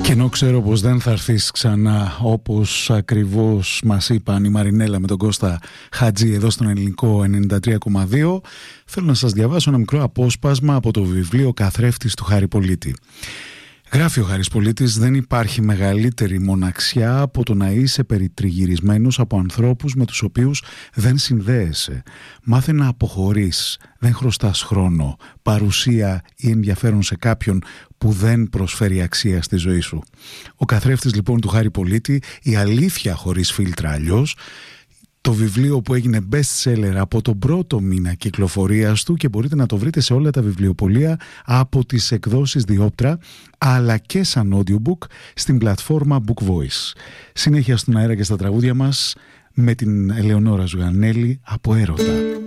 Και ενώ ξέρω πως δεν θα έρθεις ξανά, όπως ακριβώς μας είπαν η Μαρινέλα με τον Κώστα Χατζή εδώ στον Ελληνικό 93,2, θέλω να σας διαβάσω ένα μικρό απόσπασμα από το βιβλίο «Καθρέφτης» του Χάρη Πολίτη. Γράφει ο Χάρης Πολίτης: «Δεν υπάρχει μεγαλύτερη μοναξιά από το να είσαι περιτριγυρισμένος από ανθρώπους με τους οποίους δεν συνδέεσαι. Μάθε να αποχωρείς, δεν χρωστάς χρόνο, παρουσία ή ενδιαφέρον σε κάποιον που δεν προσφέρει αξία στη ζωή σου». Ο Καθρέφτης λοιπόν του Χάρη Πολίτη, η αλήθεια χωρίς φίλτρα αλλιώς, το βιβλίο που έγινε best seller από τον πρώτο μήνα κυκλοφορίας του και μπορείτε να το βρείτε σε όλα τα βιβλιοπωλεία από τις εκδόσεις Διόπτρα, αλλά και σαν audiobook στην πλατφόρμα Book Voice. Συνέχεια στον αέρα και στα τραγούδια μας με την Ελεονόρα Ζουγανέλη από Έρωτα.